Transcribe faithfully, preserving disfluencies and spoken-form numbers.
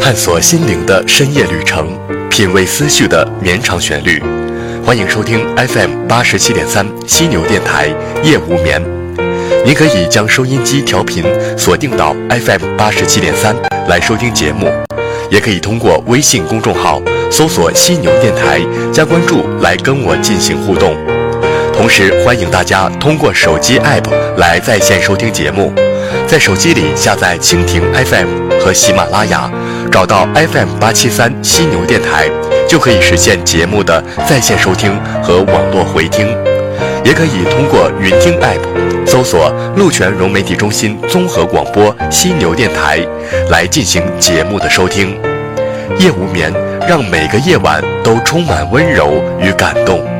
探索心灵的深夜旅程，品味思绪的绵长旋律。欢迎收听 F M 八十七点三犀牛电台夜无眠。您可以将收音机调频锁定到 F M 八十七点三来收听节目，也可以通过微信公众号搜索犀牛电台加关注来跟我进行互动。同时欢迎大家通过手机 App 来在线收听节目，在手机里下载蜻蜓 F M 和喜马拉雅，找到 F M 八七三犀牛电台，就可以实现节目的在线收听和网络回听。也可以通过云听 App 搜索鹿泉融媒体中心综合广播犀牛电台来进行节目的收听。夜无眠，让每个夜晚都充满温柔与感动。